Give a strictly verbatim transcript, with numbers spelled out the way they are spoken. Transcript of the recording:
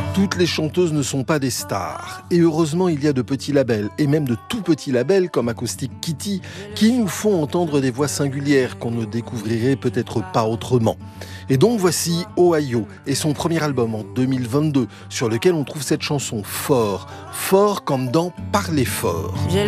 Toutes les chanteuses ne sont pas des stars. Et heureusement, il y a de petits labels, et même de tout petits labels comme Acoustic Kitty, qui nous font entendre des voix singulières qu'on ne découvrirait peut-être pas autrement. Et donc voici Ohio et son premier album en deux mille vingt-deux, sur lequel on trouve cette chanson fort, fort comme dans Parler fort.